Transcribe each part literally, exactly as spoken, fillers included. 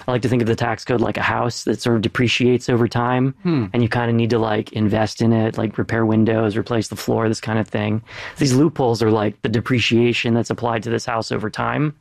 I like to think of the tax code like a house that sort of depreciates over time, hmm. and you kind of need to like invest in it, like repair windows, replace the floor, this kind of thing. These loopholes are like the depreciation that's applied to this house over time.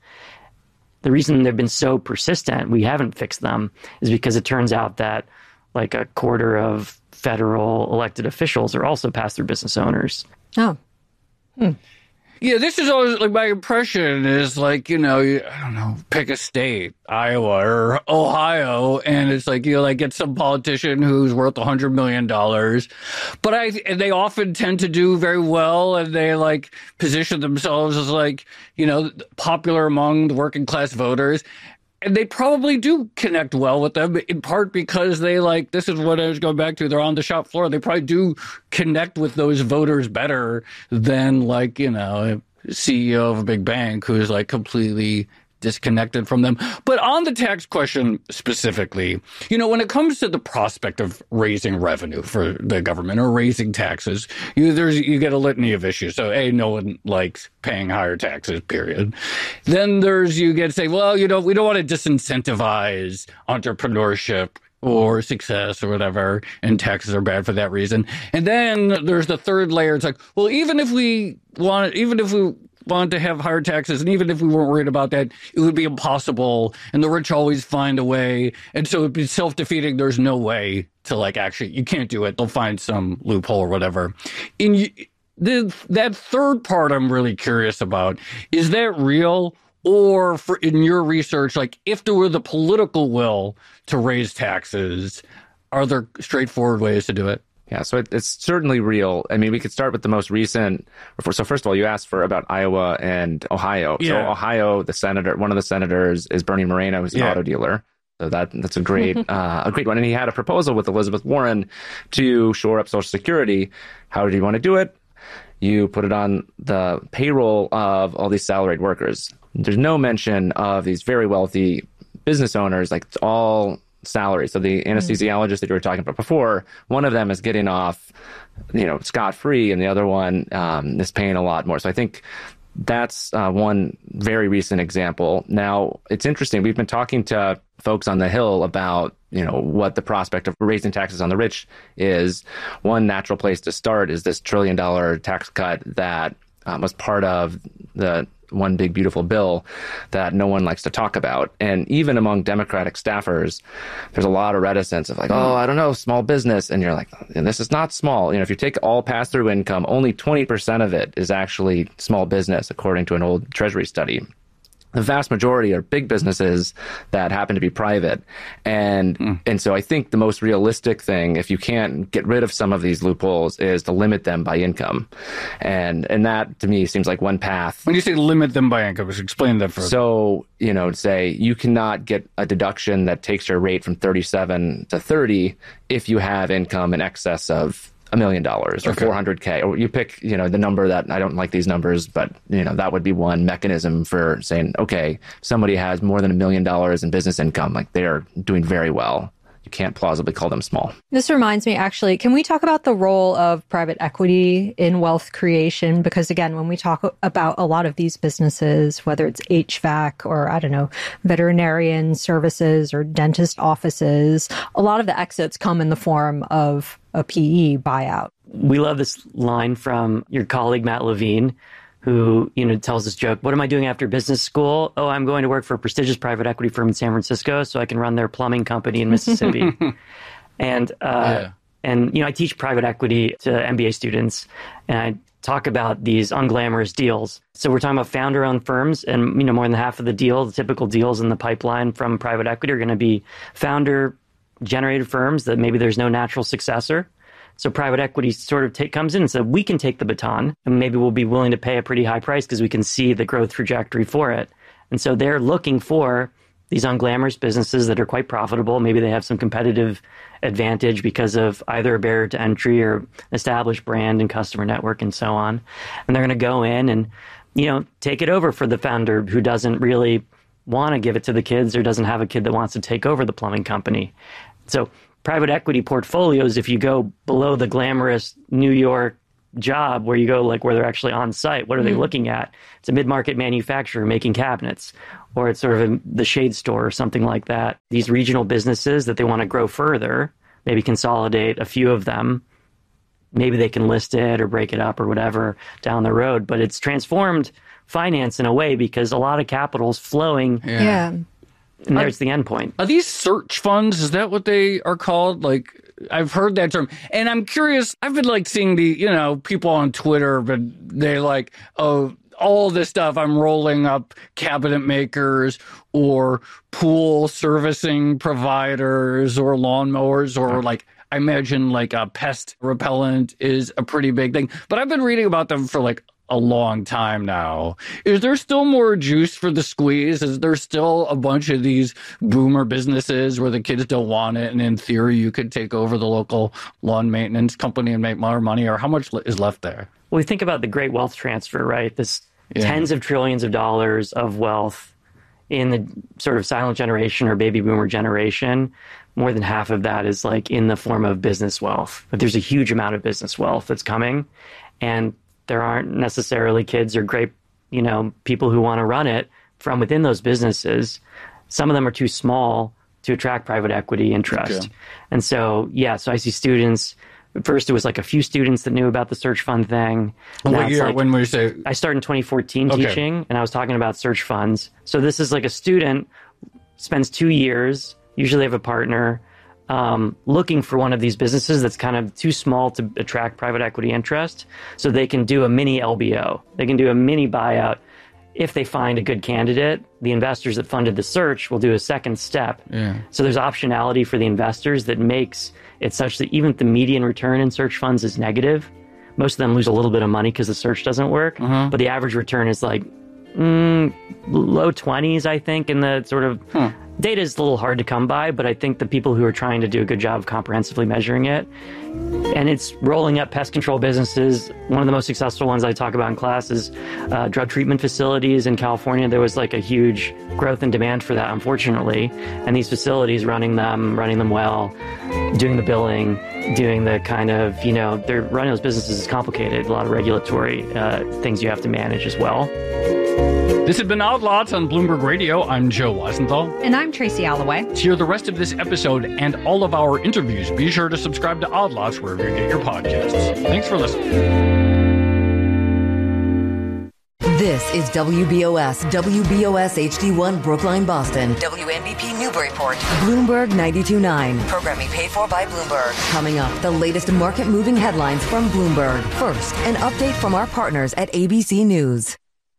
The reason they've been so persistent, we haven't fixed them, is because it turns out that like a quarter of federal elected officials are also pass-through business owners. Oh. Hmm. Yeah, this is always like my impression is like, you know, I don't know, pick a state, Iowa or Ohio, and it's like, you know, like get some politician who's worth a hundred million dollars. But I, and they often tend to do very well, and they like position themselves as like, you know, popular among the working class voters. And they probably do connect well with them, in part because they like, this is what I was going back to, they're on the shop floor. They probably do connect with those voters better than like, you know, a C E O of a big bank who's like completely disconnected from them. But on the tax question specifically, you know, when it comes to the prospect of raising revenue for the government or raising taxes, you there's you get a litany of issues. So A, no one likes paying higher taxes, period. Then there's you get to say, well, you know, we don't want to disincentivize entrepreneurship or success or whatever, and taxes are bad for that reason. And then there's the third layer. It's like, well, even if we want, even if we want to have higher taxes, and even if we weren't worried about that, it would be impossible, and the rich always find a way, and so it'd be self-defeating. There's no way to like actually, you can't do it. They'll find some loophole or whatever. In the, that third part, I'm really curious about. Is that real? Or for, in your research, like if there were the political will to raise taxes, are there straightforward ways to do it? Yeah, so it, it's certainly real. I mean, we could start with the most recent. So first of all, you asked for about Iowa and Ohio. Yeah. So Ohio, the senator, one of the senators is Bernie Moreno, who's an yeah. auto dealer. So that that's a great uh, a great one. And he had a proposal with Elizabeth Warren to shore up Social Security. How do you want to do it? You put it on the payroll of all these salaried workers. There's no mention of these very wealthy business owners, like it's all salary. So the anesthesiologist that you were talking about before, one of them is getting off, you know, scot-free, and the other one um, is paying a lot more. So I think that's uh, one very recent example. Now, it's interesting. We've been talking to folks on the Hill about, you know, what the prospect of raising taxes on the rich is. One natural place to start is this trillion dollar tax cut that um, was part of the one big beautiful bill that no one likes to talk about. And even among Democratic staffers, there's a lot of reticence of like, oh, I don't know, small business. And you're like, and this is not small. You know, if you take all pass-through income, only twenty percent of it is actually small business, according to an old Treasury study. The vast majority are big businesses that happen to be private. And mm. and so I think the most realistic thing, if you can't get rid of some of these loopholes, is to limit them by income. And and that, to me, seems like one path. When you say limit them by income, explain that further. So, you know, say you cannot get a deduction that takes your rate from thirty-seven to thirty if you have income in excess of a million dollars or okay. four hundred K, or you pick, you know, the number that I don't like these numbers, but, you know, that would be one mechanism for saying, okay, somebody has more than a million dollars in business income, like they are doing very well. You can't plausibly call them small. This reminds me, actually, can we talk about the role of private equity in wealth creation? Because again, when we talk about a lot of these businesses, whether it's H V A C or, I don't know, veterinarian services or dentist offices, a lot of the exits come in the form of a P E buyout. We love this line from your colleague, Matt Levine, who, you know, tells this joke, what am I doing after business school? Oh, I'm going to work for a prestigious private equity firm in San Francisco so I can run their plumbing company in Mississippi. and, uh, yeah. and, you know, I teach private equity to M B A students, and I talk about these unglamorous deals. So we're talking about founder-owned firms, and, you know, more than half of the deal, the typical deals in the pipeline from private equity are going to be founder-generated firms that maybe there's no natural successor. So private equity sort of take, comes in and says, we can take the baton, and maybe we'll be willing to pay a pretty high price because we can see the growth trajectory for it. And so they're looking for these unglamorous businesses that are quite profitable. Maybe they have some competitive advantage because of either a barrier to entry or established brand and customer network and so on. And they're going to go in and, you know, take it over for the founder who doesn't really want to give it to the kids or doesn't have a kid that wants to take over the plumbing company. So private equity portfolios, if you go below the glamorous New York job where you go like where they're actually on site. What are they looking at? It's a mid-market manufacturer making cabinets, or it's sort of a, the shade store or something like that. These regional businesses that they want to grow further, maybe consolidate a few of them. Maybe they can list it or break it up or whatever down the road. But it's transformed finance in a way because a lot of capital is flowing. Yeah. yeah. And there's the end point. Are these search funds? Is that what they are called? Like, I've heard that term. And I'm curious, I've been like seeing the, you know, people on Twitter, but they're like, oh, all this stuff, I'm rolling up cabinet makers or pool servicing providers or lawnmowers or like, I imagine like a pest repellent is a pretty big thing. But I've been reading about them for like a long time now. Is there still more juice for the squeeze? Is there still a bunch of these boomer businesses where the kids don't want it, and in theory you could take over the local lawn maintenance company and make more money? Or how much is left there? Well, we think about the great wealth transfer, right? This Yeah. tens of trillions of dollars of wealth in the sort of silent generation or baby boomer generation. More than half of that is like in the form of business wealth. But there's a huge amount of business wealth that's coming, and there aren't necessarily kids or great, you know, people who want to run it from within those businesses. Some of them are too small to attract private equity interest. Okay. And so, yeah, so I see students. First, it was like a few students that knew about the search fund thing. What Now it's year? like- When we say I started in twenty fourteen Okay. teaching, and I was talking about search funds. So this is like a student spends two years, usually they have a partner, um, looking for one of these businesses that's kind of too small to attract private equity interest. So they can do a mini L B O. They can do a mini buyout. If they find a good candidate, the investors that funded the search will do a second step. Yeah. So there's optionality for the investors that makes it such that even if the median return in search funds is negative, most of them lose a little bit of money because the search doesn't work. Uh-huh. But the average return is like mm, low twenties, I think, in the sort of Huh. data is a little hard to come by, but I think the people who are trying to do a good job of comprehensively measuring it, and it's rolling up pest control businesses. One of the most successful ones I talk about in class is uh, drug treatment facilities in California. There was like a huge growth in demand for that, unfortunately. And these facilities, running them, running them well, doing the billing, doing the kind of, you know, they're running those businesses is complicated. A lot of regulatory uh, things you have to manage as well. This has been Odd Lots on Bloomberg Radio. I'm Joe Weisenthal. And I'm Tracy Alloway. To hear the rest of this episode and all of our interviews, be sure to subscribe to Odd Lots wherever you get your podcasts. Thanks for listening. This is W B O S, W B O S H D one Brookline, Boston. W N B P Newburyport. Bloomberg ninety-two point nine. Programming paid for by Bloomberg. Coming up, the latest market-moving headlines from Bloomberg. First, an update from our partners at A B C News.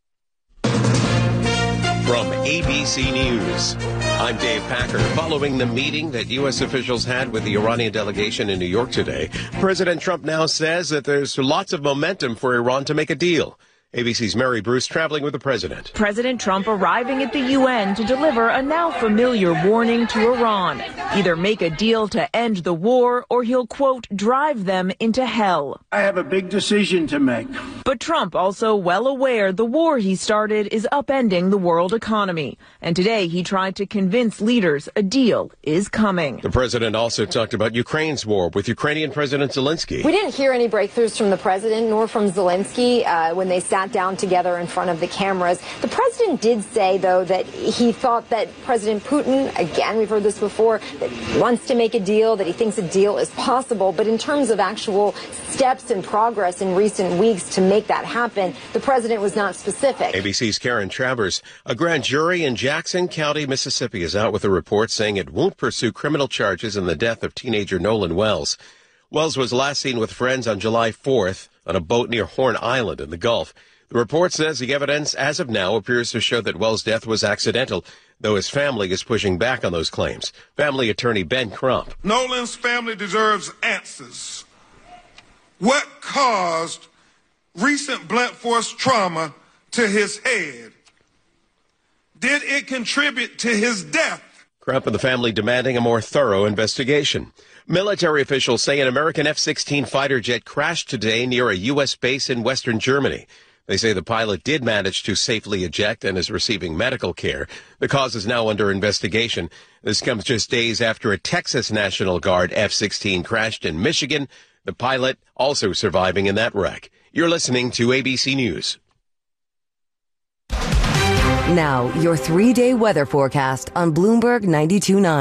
From A B C News, I'm Dave Packer. Following the meeting that U S officials had with the Iranian delegation in New York today, President Trump now says that there's lots of momentum for Iran to make a deal. A B C's Mary Bruce traveling with the president. President Trump arriving at the U N to deliver a now familiar warning to Iran. Either make a deal to end the war or he'll, quote, drive them into hell. I have a big decision to make. But Trump also well aware the war he started is upending the world economy. And today he tried to convince leaders a deal is coming. The president also talked about Ukraine's war with Ukrainian President Zelensky. We didn't hear any breakthroughs from the president nor from Zelensky uh, when they sat down together in front of the cameras. The president did say, though, that he thought that President Putin, again, we've heard this before, that he wants to make a deal, that he thinks a deal is possible. But in terms of actual steps and progress in recent weeks to make that happen, the president was not specific. A B C's Karen Travers. A grand jury in Jackson County, Mississippi is out with a report saying it won't pursue criminal charges in the death of teenager Nolan Wells. Wells was last seen with friends on July fourth on a boat near Horn Island in the Gulf. The report says the evidence as of now appears to show that Wells' death was accidental, though his family is pushing back on those claims. Family attorney Ben Crump. Nolan's family deserves answers. What caused recent blunt force trauma to his head? Did it contribute to his death? Crump and the family demanding a more thorough investigation. Military officials say an American F sixteen fighter jet crashed today near a U S base in western Germany. They say the pilot did manage to safely eject and is receiving medical care. The cause is now under investigation. This comes just days after a Texas National Guard F sixteen crashed in Michigan. The pilot also surviving in that wreck. You're listening to A B C News. Now, your three-day weather forecast on Bloomberg ninety-two point nine.